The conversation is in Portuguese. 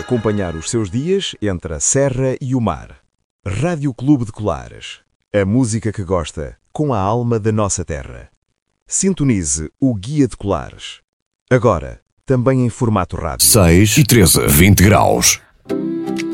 acompanhar os seus dias entre a serra e o mar. Rádio Clube de Colares. A música que gosta, com a alma da nossa terra. Sintonize o Guia de Colares. Agora, também em formato rádio. 6 e 13, 20 graus.